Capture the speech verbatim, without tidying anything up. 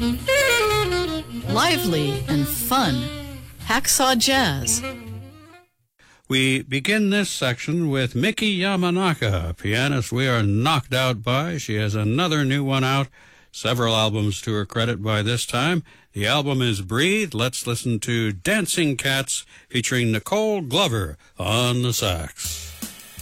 Lively and fun. Hacksaw Jazz. We begin this section with Miki Yamanaka, a pianist we are knocked out by. She has another new one out, several albums to her credit by this time. The album is Breathe. Let's listen to Dancing Cats featuring Nicole Glover on the sax.